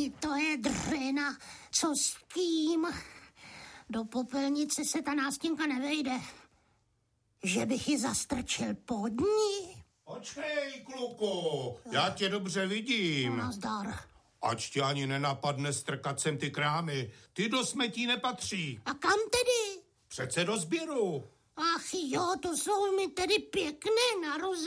Paní, to je dřina. Co s tím? Do popelnice se ta nástěnka nevejde. Že bych ji zastrčil pod ní? Počkej, kluku, já tě dobře vidím. Nazdar. Ať tě ani nenapadne strkat sem ty krámy. Ty do smetí nepatří. A kam tedy? Přece do sběru. Ach jo, to jsou mi tedy pěkné narozeniny.